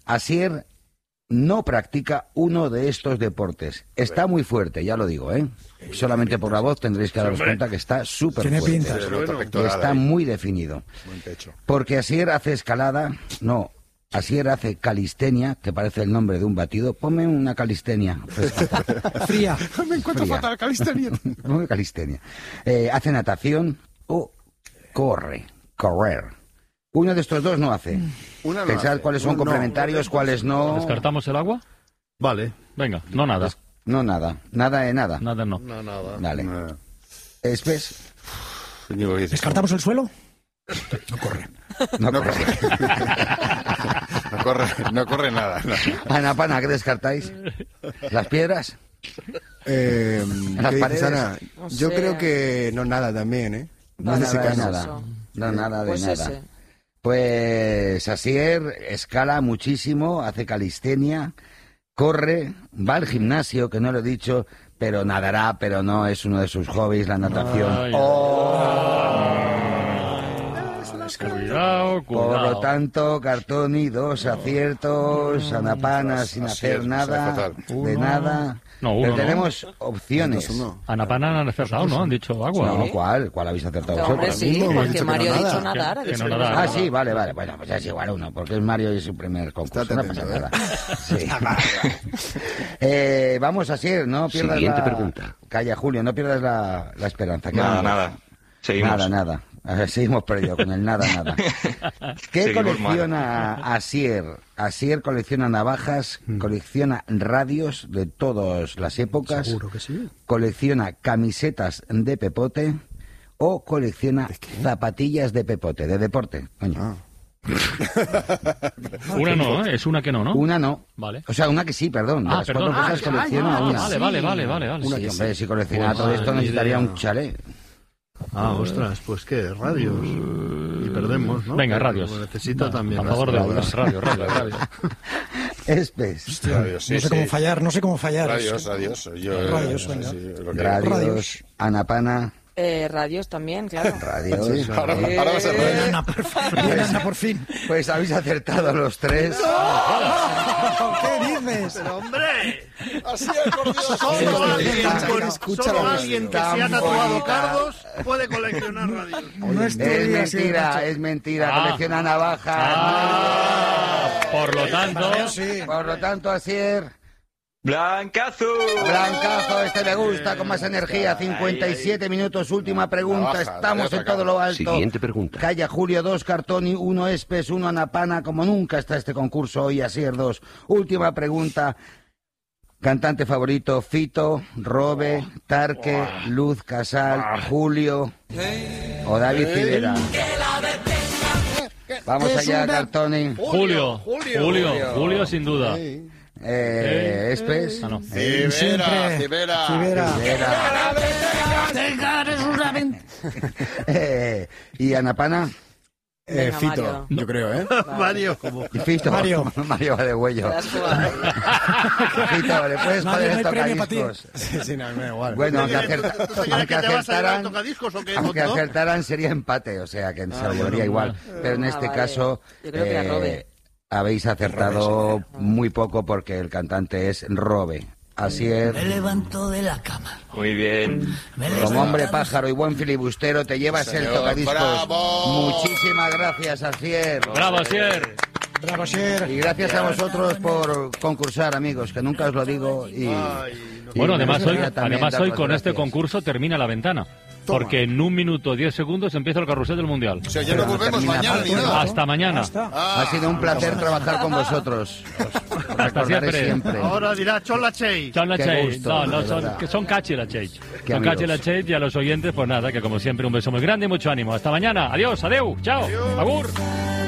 Asier no practica uno de estos deportes. Está muy fuerte, ya lo digo, ¿eh? Solamente por la voz tendréis que daros cuenta que está súper fuerte. Tiene pinta. Está muy definido. Porque Asier hace escalada, no, Asier hace calistenia, que parece el nombre de un batido. Ponme una calistenia. Fría. Me encuentro fatal, calistenia. Ponme calistenia. Hace natación o correr. Uno de estos dos no hace. Pensad cuáles son complementarios, cuáles no. ¿Descartamos el agua? Vale. Venga, no nada. No nada. Nada de nada. Nada no. No, nada. Vale. Nada. ¿Espes? ¿Descartamos el suelo? No corre. No corre. No corre nada. No. Anapana, ¿qué descartáis? ¿Las piedras? ¿Las paredes? Ana? No Yo sé. creo que no nada también, ¿eh? No En nada ese de caso. nada. No nada de Pues nada. ese. Pues Asier escala muchísimo, hace calistenia, corre, va al gimnasio, que no lo he dicho, pero nadará, pero no es uno de sus hobbies, la natación. Ay, Cuidado, Por lo cuidado. tanto, Cartoni, 2 aciertos, Anapana sin hacer nada, fatal. de nada. No, uno Pero no. tenemos opciones. Anapana han acertado, ¿no? Han dicho agua. No, ¿no? ¿cuál habéis acertado Hombre, vosotros? sí, mismo, porque dicho que Mario no ha dicho nada. nadar. ha Que dicho no que nadar. Ah, sí, vale. Bueno, pues es igual uno, porque es Mario y es su primer concurso. Estate No pasa atento, nada. Sí. Vamos, Asier, no pierdas Siguiente pregunta. Calla, Julio, no pierdas la esperanza. Nada. Seguimos. Nada. A ver, seguimos perdido con el nada. ¿Qué Seguimos colecciona Asier? Asier colecciona navajas, colecciona radios de todas las épocas, Seguro que sí. colecciona camisetas de pepote o colecciona zapatillas de pepote, de deporte. Coño. Una no, ¿eh? Es una que no, ¿no? Una no. Vale. O sea, una que sí, perdón. De Ah, las perdón. cuatro cosas colecciona una. Vale. Sí, hombre, si coleccionara Pues todo esto ni necesitaría idea. un chalet. Ostras, pues qué, radios. Y perdemos, ¿no? Venga, Pero radios. Necesito también. A favor de radios. radio. Espes. Radios, sí, No sé cómo fallar. Radios. Radios, venga. Lo que Radios, Anapana, Radios también, claro. radios. Ahora va a ser radio. Ana, por fin. Ana, por fin. Pues habéis acertado los tres. ¿Qué dices? ¡Hombre! Así es, por Dios. Solo alguien que se ha tatuado cardos puede coleccionar radios. No estoy así, macho. Es mentira. Colecciona navajas. Por lo tanto, Por lo tanto, Asier, ¡Blancazo! blancazo, este me gusta, con más energía. 57 minutos, última pregunta. Navaja, Estamos te voy a en todo lo alto. Siguiente pregunta. Calla Julio, 2 Cartoni, 1 Espes, 1 Anapana. Como nunca está este concurso hoy, Asier 2. Última pregunta. Cantante favorito: Fito, Robe, Tarque, Luz Casal, Julio o David Civera. Vamos allá, Cartoni. Julio sin duda. Espes. Ah, no. Civera. Y Anapana. Venga, Fito, Mario. yo creo, ¿eh? Mario, como... Y Fito. Mario va de huello. Te das jugado. Fito, ¿le puedes Mario, poner no hay el premio para ti. tocadiscos? Sí, no, me da igual. Bueno, aunque acertaran, tocadiscos o qué? aunque acertaran sería empate, o sea que se lo llevaría igual. Pero en este vale. caso Yo creo que era Robe. habéis acertado muy poco porque el cantante es Robe. Así es. Me levanto de la cama. Muy bien. Como hombre pájaro y buen filibustero te llevas el Señor, tocadiscos. bravo. Muchísimas gracias, Asier. Bravo, Asier. Bravo, Asier. Y gracias a vosotros por concursar, amigos, que nunca os lo digo. Y Bueno, me además gustaría también hoy daros con este gracias. concurso termina la ventana. Porque en 1 minuto 10 segundos empieza el carrusel del Mundial. O sea, ya no volvemos mañana ni nada. Hasta mañana. Ha sido un placer trabajar con vosotros. Os recordaré siempre. Ahora dirá Chola Chey. Chao la Qué Chey. gusto, No, de son, verdad. que son cachi la Chey. Qué Son cachi amigos. la Chey y a los oyentes, pues nada, que como siempre un beso muy grande y mucho ánimo. Hasta mañana. Adiós, adeu, chao, agur.